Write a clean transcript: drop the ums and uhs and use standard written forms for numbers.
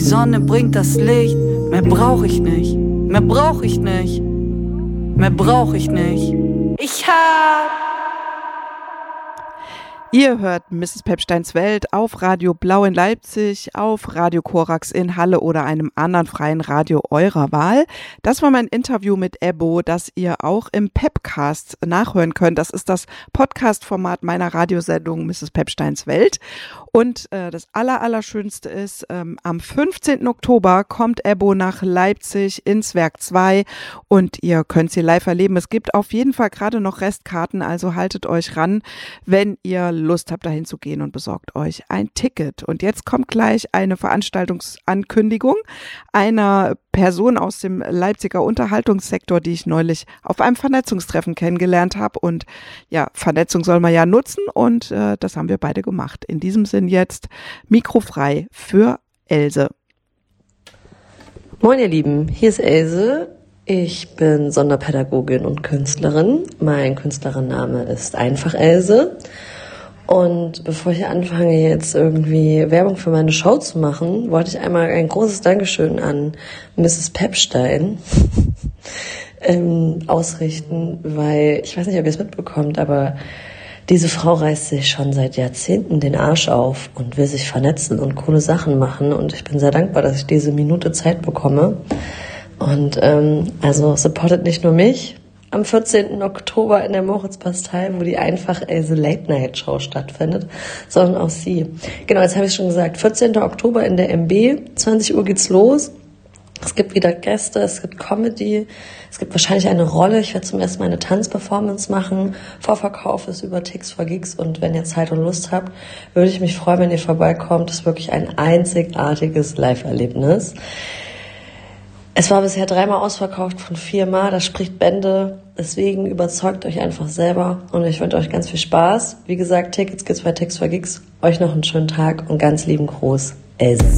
Sonne bringt das Licht. Mehr brauch ich nicht, mehr brauch ich nicht, mehr brauch ich nicht. Ich hab... Ihr hört Mrs. Pepsteins Welt auf Radio Blau in Leipzig, auf Radio Korax in Halle oder einem anderen freien Radio eurer Wahl. Das war mein Interview mit Ebbo, das ihr auch im Pepcast nachhören könnt. Das ist das Podcast-Format meiner Radiosendung Mrs. Pepsteins Welt. Und das Allerschönste ist, am 15. Oktober kommt Ebbo nach Leipzig ins Werk 2 und ihr könnt sie live erleben. Es gibt auf jeden Fall gerade noch Restkarten, also haltet euch ran, wenn ihr Lust habt, dahin zu gehen, und besorgt euch ein Ticket. Und jetzt kommt gleich eine Veranstaltungsankündigung einer Person aus dem Leipziger Unterhaltungssektor, die ich neulich auf einem Vernetzungstreffen kennengelernt habe. Und ja, Vernetzung soll man ja nutzen, und das haben wir beide gemacht. In diesem Sinn jetzt mikrofrei für Else. Moin ihr Lieben, hier ist Else. Ich bin Sonderpädagogin und Künstlerin. Mein Künstlerinnenname ist einfach Else. Und bevor ich anfange, jetzt irgendwie Werbung für meine Show zu machen, wollte ich einmal ein großes Dankeschön an Mrs. Pepstein ausrichten, weil ich weiß nicht, ob ihr es mitbekommt, aber diese Frau reißt sich schon seit Jahrzehnten den Arsch auf und will sich vernetzen und coole Sachen machen. Und ich bin sehr dankbar, dass ich diese Minute Zeit bekomme. Und also supportet nicht nur mich am 14. Oktober in der Moritzbastei, wo die einfach Else Late Night Show stattfindet, sondern auch sie. Genau, jetzt habe ich schon gesagt, 14. Oktober in der MB, 20 Uhr geht's los. Es gibt wieder Gäste, es gibt Comedy, es gibt wahrscheinlich eine Rolle. Ich werde zum ersten Mal eine Tanzperformance machen. Vorverkauf ist über Tix for Gigs, und wenn ihr Zeit und Lust habt, würde ich mich freuen, wenn ihr vorbeikommt. Das ist wirklich ein einzigartiges Live-Erlebnis. Es war bisher 3-mal ausverkauft von 4-mal, das spricht Bände. Deswegen überzeugt euch einfach selber, und ich wünsche euch ganz viel Spaß. Wie gesagt, Tickets gibt's bei Tix for Gigs. Euch noch einen schönen Tag und ganz lieben Gruß, Else.